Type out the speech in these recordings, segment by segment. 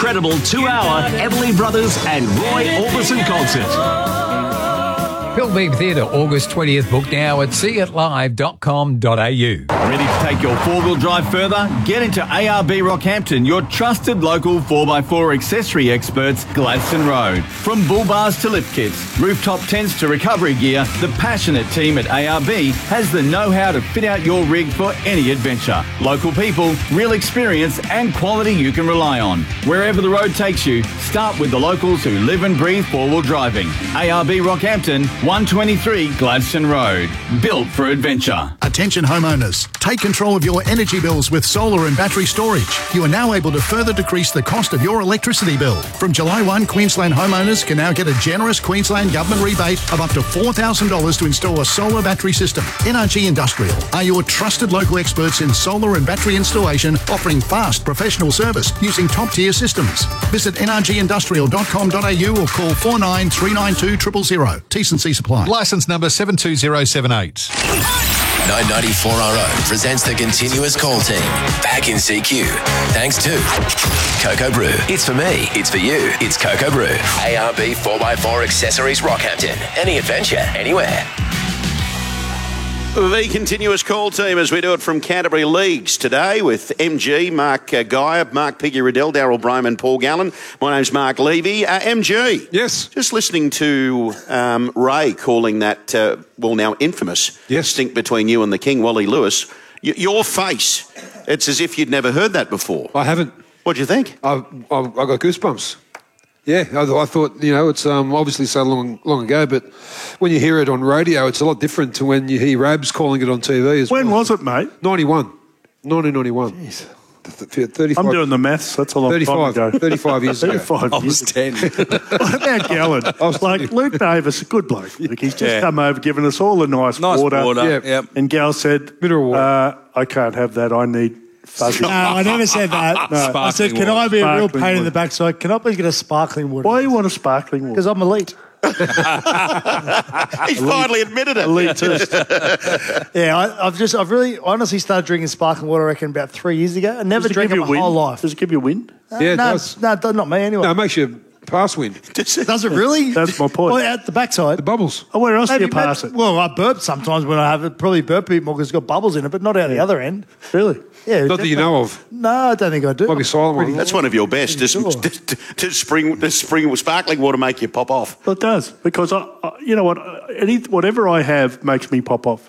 incredible 2-hour Everly Brothers and Roy Orbison concert. Pilbeam Theatre, August 20th. Book now at seeitlive.com.au. Ready to take your four-wheel drive further? Get into ARB Rockhampton, your trusted local 4x4 accessory experts, Gladstone Road. From bull bars to lift kits, rooftop tents to recovery gear, the passionate team at ARB has the know-how to fit out your rig for any adventure. Local people, real experience and quality you can rely on. Wherever the road takes you, start with the locals who live and breathe four-wheel driving. ARB Rockhampton, 123 Gladstone Road. Built for adventure. Attention homeowners, take control of your energy bills with solar and battery storage. You are now able to further decrease the cost of your electricity bill. From July 1, Queensland homeowners can now get a generous Queensland government rebate of up to $4,000 to install a solar battery system. NRG Industrial are your trusted local experts in solar and battery installation, offering fast professional service using top-tier systems. Visit nrgindustrial.com.au or call 49 392 000. T&C supply. Licence number 72078. 994RO presents the continuous call team. Back in CQ. Thanks to Cocoa Brew. It's for me. It's for you. It's Cocoa Brew. ARB 4x4 Accessories Rockhampton. Any adventure, anywhere. The continuous call team as we do it from Canterbury Leagues today with MG, Mark Geyer, Mark Piggy Riddell, Daryl Broman, Paul Gallen. My name's Mark Levy. MG. Yes. Just listening to Ray calling that, now infamous stink between you and the King, Wally Lewis. Your face, it's as if you'd never heard that before. I haven't. What do you think? I got goosebumps. Yeah, I thought, it's obviously so long ago, but when you hear it on radio, it's a lot different to when you hear Rabs calling it on TV. When was it, mate? 1991. Jeez. 35, I'm doing the maths. That's a long time ago. 35 years ago. 35 I years. was 10. What about Gallen? I was like, Luke Davis, a good bloke. Luke. He's just come over, giving us all a nice water. Yep. And Gal said, mineral water. I can't have that. I need fuzzy. No, I never said that. No. I said, can I be a real pain in the backside? Can I please get a sparkling water? Why do you want a sparkling water? Because I'm elite. He's finally admitted it. Elitist. Yeah, I've really honestly started drinking sparkling water, I reckon, about 3 years ago. I never drank it my whole life. Does it give you wind? Yeah, it does. No, not me anyway. No, it makes you pass wind. Does it really? That's my point. Well, at the backside. The bubbles. Oh, where else do you pass it? Well, I burp sometimes when I have it. Probably burp a bit more because it's got bubbles in it, but not out the other end. Really? Yeah. Not that you know of. No, I don't think I do. Might be silent one. That's one of your best. Does spring sparkling water make you pop off? Well, it does, because you know what? Whatever I have makes me pop off.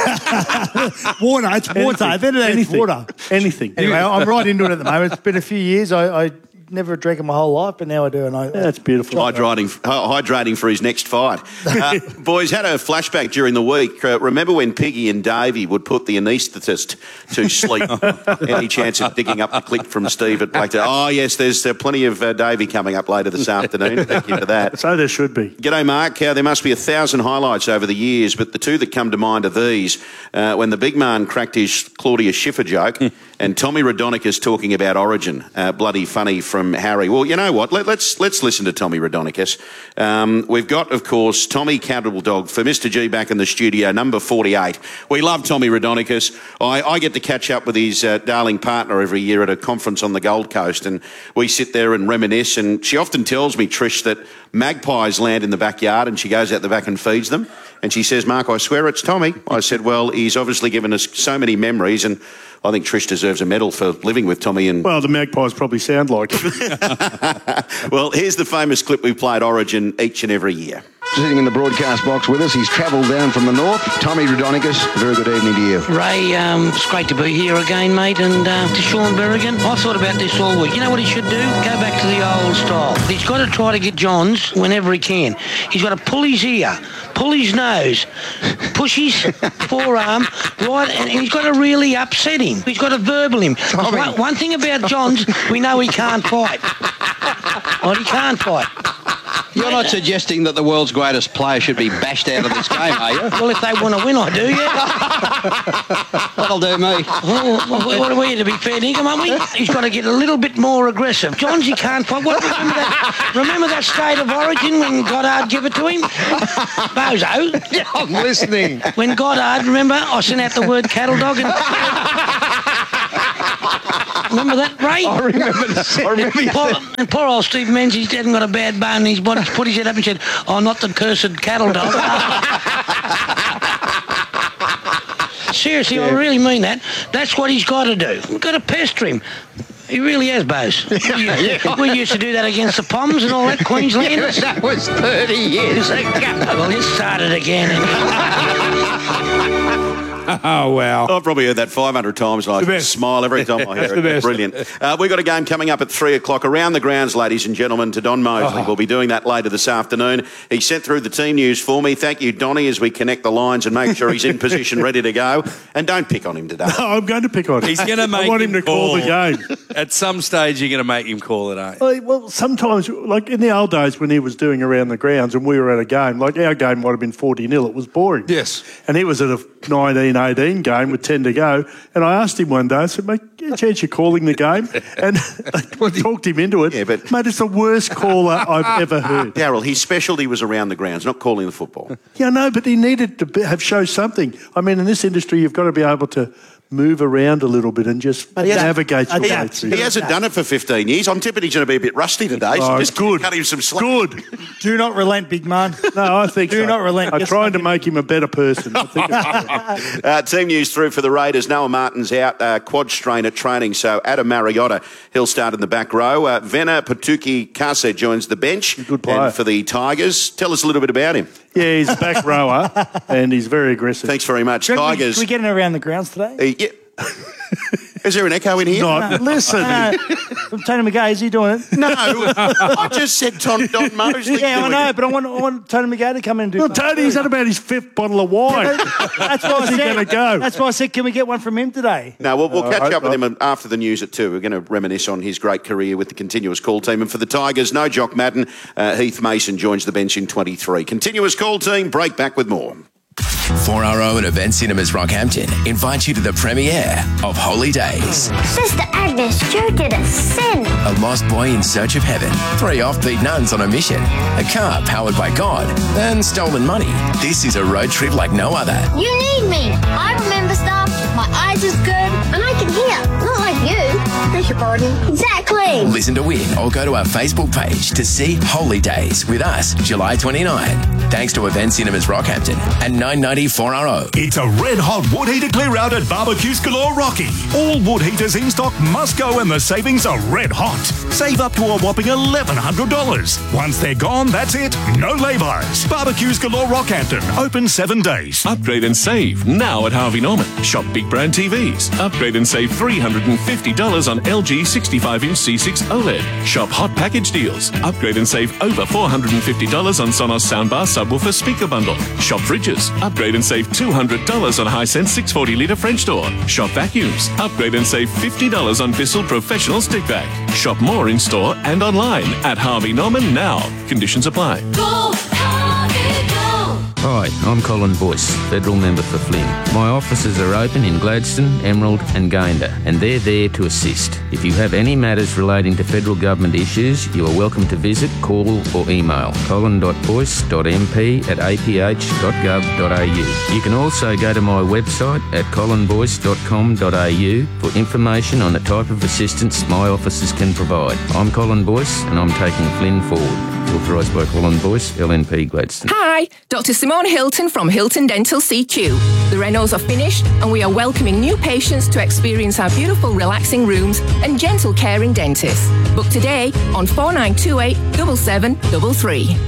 Water. It's water. It's water. Anything. Anyway, I'm right into it at the moment. It's been a few years. I never drank it my whole life, but now I do. And that's beautiful. Hydrating for his next fight. Boys, had a flashback during the week. Remember when Piggy and Davey would put the anaesthetist to sleep? Any chance of digging up the clip from Steve at Blacktown? Oh, yes, there's plenty of Davey coming up later this afternoon. Thank you for that. So there should be. G'day, Mark. There must be 1,000 highlights over the years, but the two that come to mind are these. When the big man cracked his Claudia Schiffer joke and Tommy Radonicus talking about Origin. Bloody funny from Harry. Well, you know what? Let's listen to Tommy Radonicus. We've got, of course, Tommy Cattle Dog for Mr. G back in the studio, number 48. We love Tommy Radonicus. I get to catch up with his darling partner every year at a conference on the Gold Coast, and we sit there and reminisce, and she often tells me, Trish, that magpies land in the backyard and she goes out the back and feeds them. And she says, Mark, I swear it's Tommy. I said, well, he's obviously given us so many memories, and I think Trish deserves a medal for living with Tommy. And well, the magpies probably sound like it. Well, here's the famous clip we played Origin each and every year. Sitting in the broadcast box with us, he's travelled down from the north. Tommy Radonicus, very good evening to you. Ray, it's great to be here again, mate, and to Sean Berrigan. I've thought about this all week. You know what he should do? Go back to the old style. He's got to try to get Johns whenever he can. He's got to pull his ear, pull his nose, push his forearm, right, and he's got to really upset him. He's got to verbal him. One thing about Johns, we know he can't fight. Right, he can't fight. You're not suggesting that the world's greatest player should be bashed out of this game, are you? Well, if they want to win, I do, yeah. That'll do me. Well, what are we here to be fair dinkum, aren't we? He's got to get a little bit more aggressive. Johns, he can't fight. Remember that state of origin when Goddard gave it to him? Bozo. I'm listening. When Goddard, remember, I sent out the word cattle dog and... Remember that, Ray? I remember you said. And poor old Steve Menzies hadn't got a bad bone in his body. He put his head up and said, "Oh, not the cursed cattle dog." Seriously, I really mean that. That's what he's got to do. We've got to pester him. He really has, Bose. We used to do that against the Poms and all that, Queenslanders. That was 30 years ago. Well, let's start it again. Oh, wow. I've probably heard that 500 times and I smile every time I hear it. Brilliant. We've got a game coming up at 3 o'clock around the grounds, ladies and gentlemen, to Don Mosley. We'll be doing that later this afternoon. He sent through the team news for me. Thank you, Donnie, as we connect the lines and make sure he's in position, ready to go. And don't pick on him today. No, I'm going to pick on him. He's going to make I want him to call the game. At some stage, you're going to make him call it, aren't you? Well, sometimes, like in the old days when he was doing around the grounds and we were at a game, like our game might have been 40-0, it was boring. Yes. And he was at a 19-18 game with 10 to go. And I asked him one day, I said, mate, get a chance you're calling the game? And I talked him into it. Yeah, but mate, it's the worst caller I've ever heard. Darryl, his specialty was around the grounds, not calling the football. Yeah, no, but he needed to show something. I mean, in this industry, you've got to be able to move around a little bit and just navigate your way through. He hasn't done it for 15 years. I'm tipping he's going to be a bit rusty today, so just good. cut him some slack. Good. Do not relent, big man. No, I think Do not relent. I'm trying to make him a better person. I think it's team news through for the Raiders. Noah Martin's out, quad strain at training, so Adam Mariotta, he'll start in the back row. Vena Patuki Kase joins the bench. Good player. And for the Tigers, tell us a little bit about him. Yeah, he's a back rower and he's very aggressive. Thanks very much. Tigers. Can we get him around the grounds today? Yeah. Is there an echo in here? Listen. From Tony McGay, is he doing it? No, I just said Don Mosley. Yeah, I know, but I want Tony McGay to come in and do it. Well, Tony's had about his 5th bottle of wine. That's why I said. Going to go? That's why I said, can we get one from him today? No, we'll catch up with him after the news at 2. We're going to reminisce on his great career with the continuous call team. And for the Tigers, no Jock Madden. Heath Mason joins the bench in 23. Continuous call team, break back with more. 4RO and Event Cinemas Rockhampton invite you to the premiere of Holy Days. Sister Agnes, Joe did a sin. A lost boy in search of heaven, 3 offbeat nuns on a mission, a car powered by God, and stolen money. This is a road trip like no other. You need me. I remember stuff. My eyes is good, and I can hear. Not like you. Beg your pardon. Exactly. Listen to win or go to our Facebook page to see Holy Days with us, July 29. Thanks to Event Cinemas Rockhampton and 990 4RO. It's a red hot wood heater clear out at Barbecues Galore Rocky. All wood heaters in stock must go and the savings are red hot. Save up to a whopping $1,100. Once they're gone, that's it. No laybys. Barbecues Galore Rockhampton. Open 7 days. Upgrade and save now at Harvey Norman. Shop big brand TVs. Upgrade and save $350 on LG 65-inch C6 OLED. Shop hot package deals. Upgrade and save over $450 on Sonos soundbar subwoofer speaker bundle. Shop fridges. Upgrade and save $200 on Hisense 640-litre French door. Shop vacuums. Upgrade and save $50 on Bissell Professional Stick Vac. Shop more in store and online at Harvey Norman now. Conditions apply. Go, Harvey, go! Hi, I'm Colin Boyce, Federal Member for Flynn. My offices are open in Gladstone, Emerald and Gayndah, and they're there to assist. If you have any matters relating to federal government issues, you are welcome to visit, call or email colin.boyce.mp@aph.gov.au. You can also go to my website at colinboyce.com.au for information on the type of assistance my offices can provide. I'm Colin Boyce and I'm taking Flynn forward. Authorised by Colin Boyce, LNP Gladstone. Hi, Dr. Simone Hilton from Hilton Dental CQ. The renos are finished and we are welcoming new patients to experience our beautiful relaxing rooms and gentle caring dentists. Book today on 4928 7733.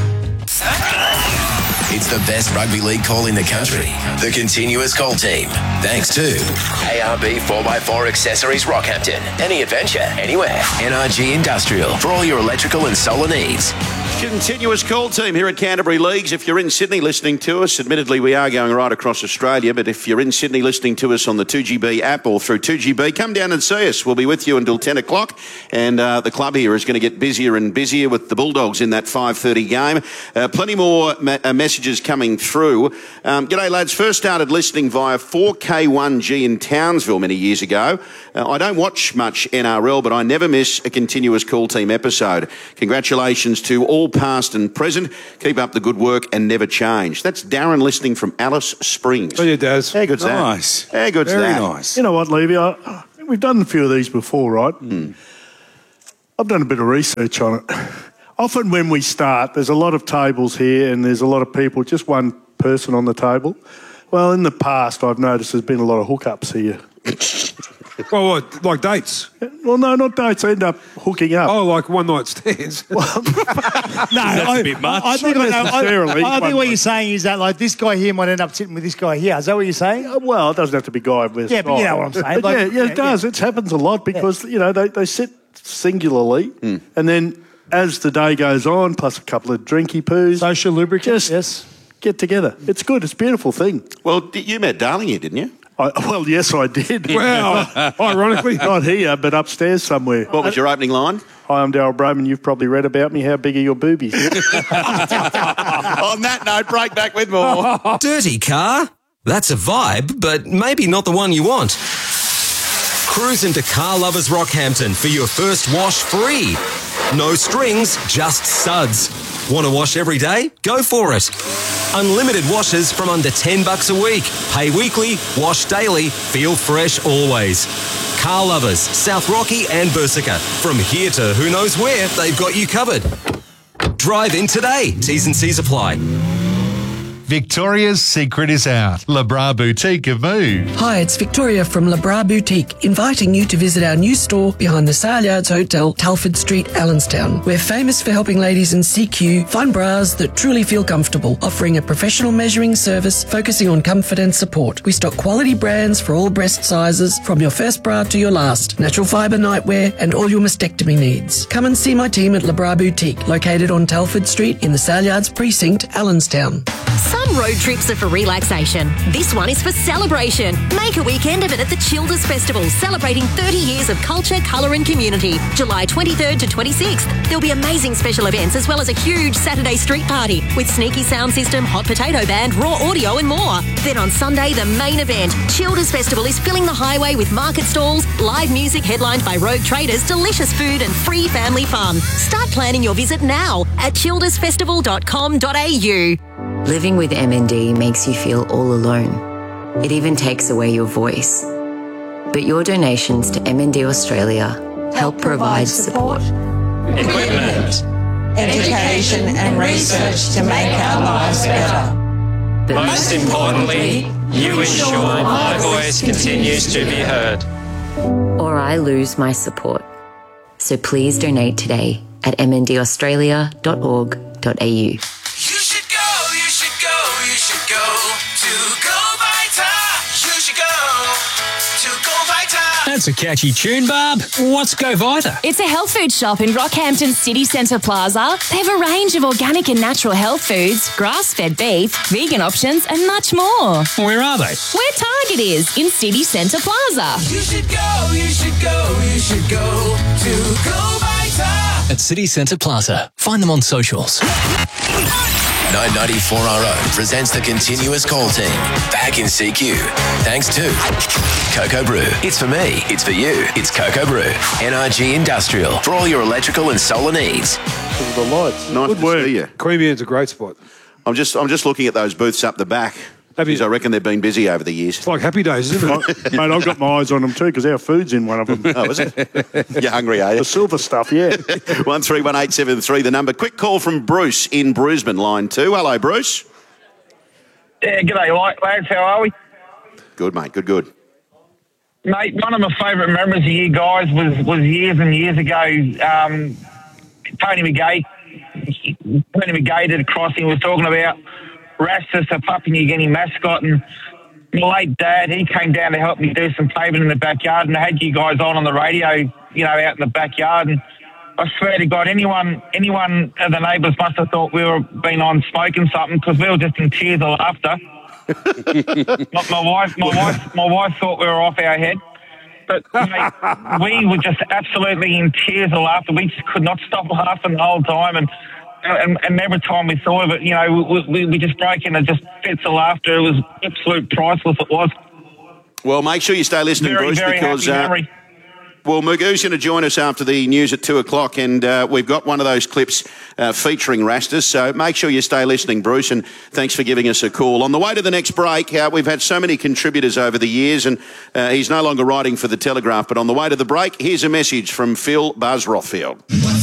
It's the best rugby league call in the country. The Continuous Call Team. Thanks to ARB 4x4 Accessories Rockhampton. Any adventure, anywhere. NRG Industrial. For all your electrical and solar needs. Continuous call team here at Canterbury Leagues. If you're in Sydney listening to us, admittedly we are going right across Australia, but if you're in Sydney listening to us on the 2GB app or through 2GB, come down and see us. We'll be with you until 10 o'clock, and the club here is going to get busier and busier with the Bulldogs in that 5:30 game. Plenty more messages coming through. G'day lads, first started listening via 4K1G in Townsville many years ago. I don't watch much NRL, but I never miss a Continuous Call Team episode. Congratulations to all past and present. Keep up the good work and never change. That's Darren listening from Alice Springs. Oh, yeah, Daz. How good's that? Nice. How good's Very that? nice. You know what, Levy? we've done a few of these before, right? I've done a bit of research on it. Often when we start, there's a lot of tables here and there's a lot of people, just one person on the table. Well, in the past, I've noticed there's been a lot of hookups here. Oh, what, like dates? Well, no, not dates. They end up hooking up. Oh, like one-night stands? No, That's a bit much. I think, Not necessarily. I think what you're saying is that, like, this guy here might end up sitting with this guy here. Is that what you're saying? Well, it doesn't have to be guy with Yeah, but you know what I'm saying. But Like, yeah, it does. It happens a lot because, you know, they sit singularly and then as the day goes on, plus a couple of drinky poos. Social lubricants, yes. Get together. It's good. It's a beautiful thing. Well, you met Darling here, didn't you? Well, yes, I did. Well, ironically. Not here, but upstairs somewhere. What was your opening line? Hi, I'm Darryl Broman. You've probably read about me. How big are your boobies? On that note, break back with more. Dirty car? That's a vibe, but maybe not the one you want. Cruise into Car Lovers Rockhampton for your first wash free. No strings, just suds. Want to wash every day? Go for it. Unlimited washes from under $10 a week. Pay weekly, wash daily, feel fresh always. Car Lovers, South Rocky and Bersica. From here to who knows where, they've got you covered. Drive in today. T's and C's apply. Victoria's secret is out. Le Bras Boutique have moved. Hi, it's Victoria from Le Bras Boutique, inviting you to visit our new store behind the Saleyards Hotel, Telford Street, Allenstown. We're famous for helping ladies in CQ find bras that truly feel comfortable, offering a professional measuring service focusing on comfort and support. We stock quality brands for all breast sizes, from your first bra to your last, natural fibre nightwear and all your mastectomy needs. Come and see my team at Le Bras Boutique, located on Telford Street in the Saleyards Precinct, Allenstown. Some road trips are for relaxation. This one is for celebration. Make a weekend of it at the Childers Festival, celebrating 30 years of culture, colour and community. July 23rd to 26th. There'll be amazing special events as well as a huge Saturday street party with sneaky sound system, hot potato band, raw audio and more. Then on Sunday, the main event. Childers Festival is filling the highway with market stalls, live music headlined by Rogue Traders, delicious food and free family fun. Start planning your visit now at childersfestival.com.au. Living with MND makes you feel all alone. It even takes away your voice. But your donations to MND Australia help provide support, equipment, education and research to make our lives better. But most importantly, you ensure my voice continues to be heard. Or I lose my support. So please donate today at mndaustralia.org.au. That's a catchy tune, Barb. What's Go Vita? It's a health food shop in Rockhampton City Centre Plaza. They have a range of organic and natural health foods, grass-fed beef, vegan options and much more. Where are they? Where Target is, in City Centre Plaza. You should go, you should go, you should go to Go Vita. At City Centre Plaza. Find them on socials. 994RO presents the continuous call team back in CQ. Thanks to Cocoa Brew. It's for me. It's for you. It's Cocoa Brew. NRG Industrial for all your electrical and solar needs. The lights. Nice Good to work. see you. Creamy End's a great spot. I'm just looking at those booths up the back. Because I reckon they've been busy over the years. It's like Happy Days, isn't it? Mate, I've got my eyes on them too because our food's in one of them. Oh, is it? You're hungry, are you? The silver stuff, yeah. 131873, the number. Quick call from Bruce in Brisbane, line 2. Hello, Bruce. Yeah, g'day, lads. How are we? Good, mate. Good. Mate, one of my favourite memories of you guys was years and years ago. Tony McGay did a crossing. We were talking about Rastus, a Papua New Guinea mascot, and my late dad, he came down to help me do some paving in the backyard, and I had you guys on the radio, out in the backyard, and I swear to God, anyone of the neighbours must have thought we were been on smoking something because we were just in tears of laughter. my wife thought we were off our head. But mate, we were just absolutely in tears of laughter. We just could not stop laughing the whole time, and every time we saw it, we just broke into just fits of laughter. It was absolute priceless. It was. Well, make sure you stay listening, very, Bruce, very because Well, Mugu's going to join us after the news at 2 o'clock, and we've got one of those clips featuring Rastas, so make sure you stay listening, Bruce, and thanks for giving us a call. On the way to the next break, we've had so many contributors over the years, and he's no longer writing for The Telegraph, but on the way to the break, here's a message from Phil Buzz Rothfield.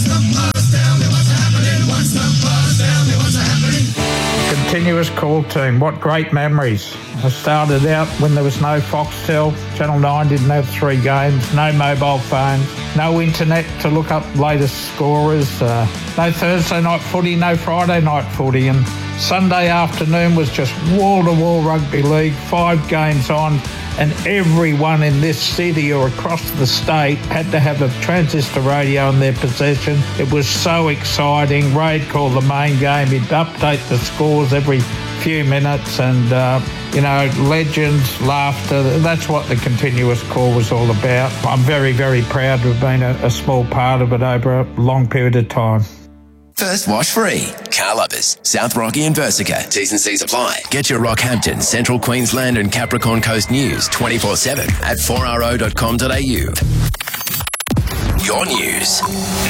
Continuous call team, what great memories. I started out when there was no Foxtel, Channel 9 didn't have 3 games, no mobile phones, no internet to look up latest scorers, no Thursday night footy, no Friday night footy, and Sunday afternoon was just wall-to-wall rugby league, 5 games on, and everyone in this city or across the state had to have a transistor radio in their possession. It was so exciting. Ray'd call the main game. He'd update the scores every few minutes and, legends, laughter. That's what the continuous call was all about. I'm very, very proud to have been a small part of it over a long period of time. First wash free. Car lovers, South Rocky and Versica. T's and C's apply. Get your Rockhampton, Central Queensland and Capricorn Coast news 24/7 at 4ro.com.au. Your news